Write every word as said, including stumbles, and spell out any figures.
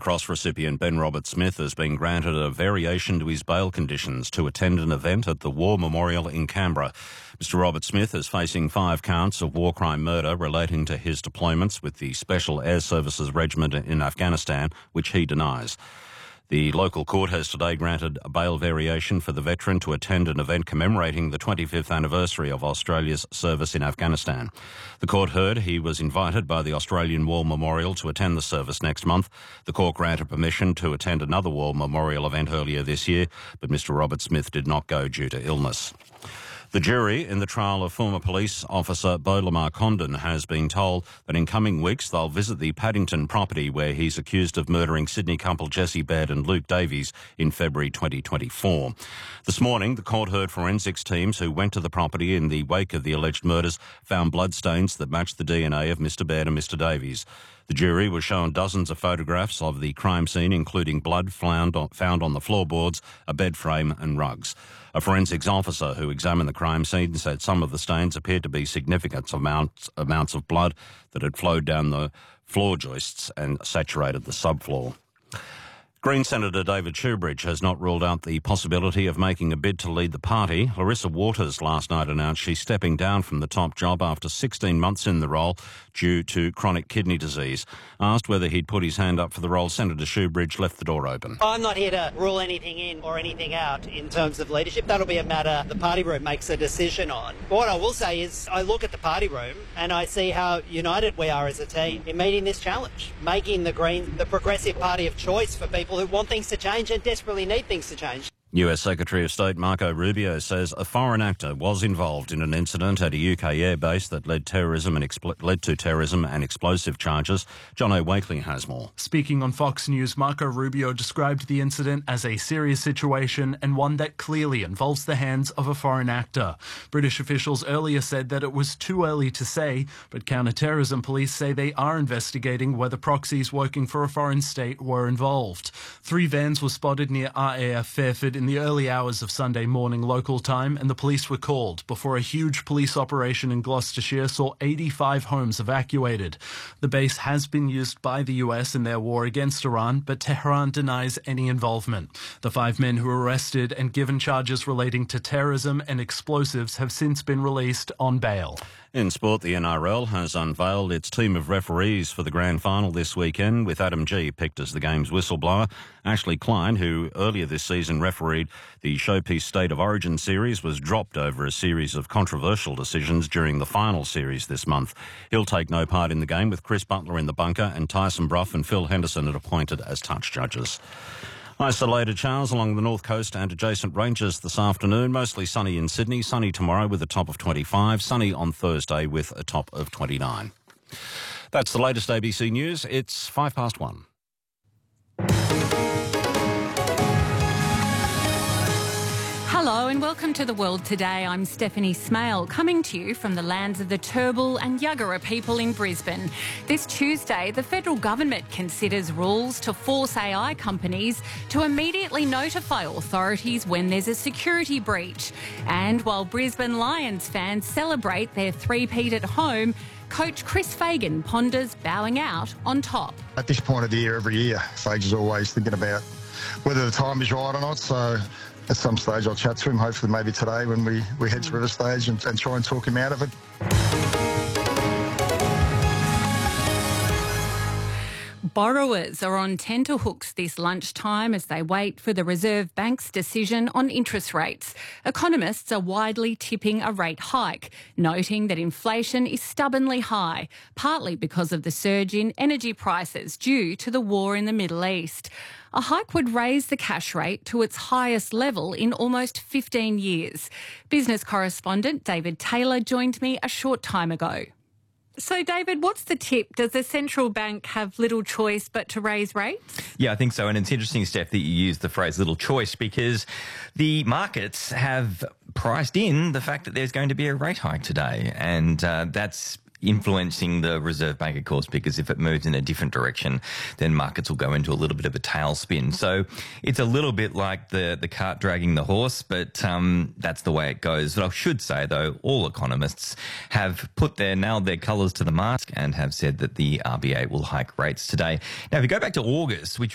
Cross recipient Ben Roberts-Smith has been granted a variation to his bail conditions to attend an event at the War Memorial in Canberra. Mister Roberts-Smith is facing five counts of war crime murder relating to his deployments with the Special Air Services Regiment in Afghanistan, which he denies. The local court has today granted a bail variation for the veteran to attend an event commemorating the twenty-fifth anniversary of Australia's service in Afghanistan. The court heard he was invited by the Australian War Memorial to attend the service next month. The court granted permission to attend another War Memorial event earlier this year, but Mister Roberts-Smith did not go due to illness. The jury in the trial of former police officer Beau Lamar Condon has been told that in coming weeks they'll visit the Paddington property where he's accused of murdering Sydney couple Jessie Baird and Luke Davies in February twenty twenty-four. This morning, the court heard forensics teams who went to the property in the wake of the alleged murders found bloodstains that matched the D N A of Mister Baird and Mister Davies. The jury was shown dozens of photographs of the crime scene, including blood found on, found on the floorboards, a bed frame and rugs. A forensics officer who examined the crime scene said some of the stains appeared to be significant amounts, amounts of blood that had flowed down the floor joists and saturated the subfloor. Green Senator David Shoebridge has not ruled out the possibility of making a bid to lead the party. Larissa Waters last night announced she's stepping down from the top job after sixteen months in the role due to chronic kidney disease. Asked whether he'd put his hand up for the role, Senator Shoebridge left the door open. I'm not here to rule anything in or anything out in terms of leadership. That'll be a matter the party room makes a decision on. But what I will say is I look at the party room and I see how united we are as a team in meeting this challenge, making the Greens the progressive party of choice for people who want things to change and desperately need things to change. U S Secretary of State Marco Rubio says a foreign actor was involved in an incident at a U K airbase that led terrorism and expl- led to terrorism and explosive charges. John O'Wakely has more. Speaking on Fox News, Marco Rubio described the incident as a serious situation and one that clearly involves the hands of a foreign actor. British officials earlier said that it was too early to say, but counter-terrorism police say they are investigating whether proxies working for a foreign state were involved. Three vans were spotted near R A F Fairford in the early hours of Sunday morning local time, and the police were called before a huge police operation in Gloucestershire saw eighty-five homes evacuated. The base has been used by the U S in their war against Iran, but Tehran denies any involvement. The five men who were arrested and given charges relating to terrorism and explosives have since been released on bail. In sport, the N R L has unveiled its team of referees for the grand final this weekend, with Adam Gee picked as the game's whistleblower. Ashley Klein, who earlier this season refereed the Showpiece State of Origin series, was dropped over a series of controversial decisions during the final series this month. He'll take no part in the game, with Chris Butler in the bunker and Tyson Brough and Phil Henderson are appointed as touch judges. Isolated showers along the north coast and adjacent ranges this afternoon. Mostly sunny in Sydney. Sunny tomorrow with a top of twenty-five. Sunny on Thursday with a top of twenty-nine. That's the latest A B C News. It's five past one. Hello and welcome to The World Today. I'm Stephanie Smale, coming to you from the lands of the Turrbal and Yuggera people in Brisbane. This Tuesday, the federal government considers rules to force A I companies to immediately notify authorities when there's a security breach. And while Brisbane Lions fans celebrate their three-peat at home, Coach Chris Fagan ponders bowing out on top. At this point of the year, every year, Fagan's is always thinking about whether the time is right or not, so at some stage I'll chat to him, hopefully maybe today when we, we head to River Stage and, and try and talk him out of it. Borrowers are on tenterhooks this lunchtime as they wait for the Reserve Bank's decision on interest rates. Economists are widely tipping a rate hike, noting that inflation is stubbornly high, partly because of the surge in energy prices due to the war in the Middle East. A hike would raise the cash rate to its highest level in almost fifteen years. Business correspondent David Taylor joined me a short time ago. So, David, what's the tip? Does the central bank have little choice but to raise rates? Yeah, I think so. And it's interesting, Steph, that you use the phrase little choice because the markets have priced in the fact that there's going to be a rate hike today. And uh, that's influencing the Reserve Bank, of course, because if it moves in a different direction, then markets will go into a little bit of a tailspin. So it's a little bit like the, the cart dragging the horse, but um, that's the way it goes. But I should say, though, all economists have put their nailed their colours to the mast and have said that the R B A will hike rates today. Now, if you go back to August, which